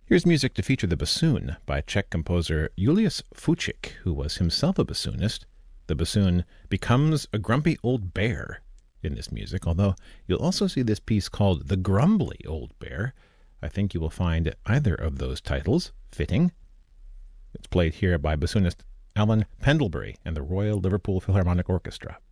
Here's music to feature the bassoon by Czech composer Julius Fučík, who was himself a bassoonist. The bassoon becomes a grumpy old bear in this music, although you'll also see this piece called The Grumbly Old Bear. I think you will find either of those titles fitting. It's played here by bassoonist Alan Pendlebury and the Royal Liverpool Philharmonic Orchestra.